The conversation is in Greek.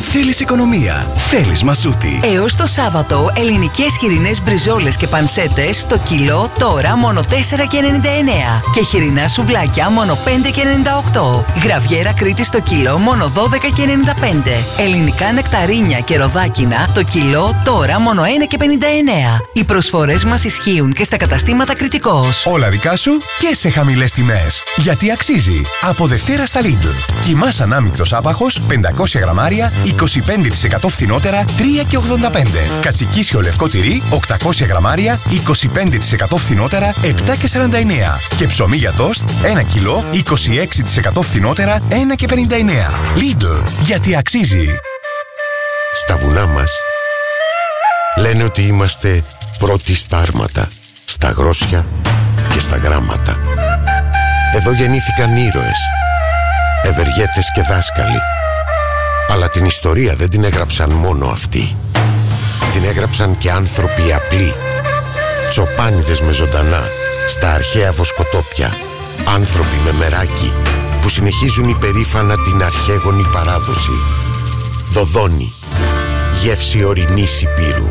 Θέλεις οικονομία, θέλεις Μασούτη. Έως το Σάββατο, ελληνικές χοιρινές μπριζόλες και πανσέτες στο κιλό τώρα μόνο 4,99. Και χοιρινά σουβλάκια μόνο 5,98. Γραβιέρα Κρήτη στο κιλό μόνο 12,95. Ελληνικά νεκταρίνια και ροδάκινα το κιλό τώρα μόνο 1,59. Οι προσφορές μας ισχύουν και στα καταστήματα Κρητικός. Όλα δικά σου και σε χαμηλές τιμές. Γιατί αξίζει. Από Δευτέρα στα Lidl. Κιμάς ανάμεικτος άπαχος 500 γραμμάρια 25% φθηνότερα 3,85. Κατσικίσιο λευκό τυρί 800 γραμμάρια 25% φθηνότερα 7,49. Και ψωμί για τόστ 1 κιλό 26% φθηνότερα 1,59. Lidl. Γιατί αξίζει. Στα βουνά μας λένε ότι είμαστε πρώτοι στα άρματα, στα γρόσια και στα γράμματα. Εδώ γεννήθηκαν ήρωες, ευεργέτες και δάσκαλοι. Αλλά την ιστορία δεν την έγραψαν μόνο αυτοί. Την έγραψαν και άνθρωποι απλοί. Τσοπάνιδες με ζωντανά, στα αρχαία βοσκοτόπια. Άνθρωποι με μεράκι, που συνεχίζουν υπερήφανα την αρχαίγονη παράδοση. Δοδόνη, γεύση ορεινής Υπήρου.